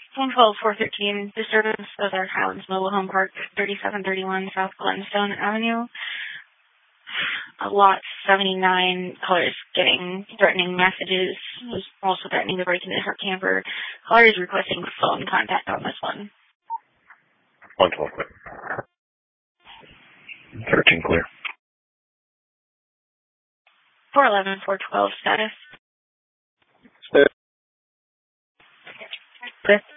Phone call 413, disturbance of our Highlands Mobile Home Park, 3731 South Glenstone Avenue. Lot 79, caller is getting threatening messages, was also threatening to break into her camper. Caller is requesting phone contact on this one. 112 clear. 13 clear. 411, 412 status. Stay. Clear.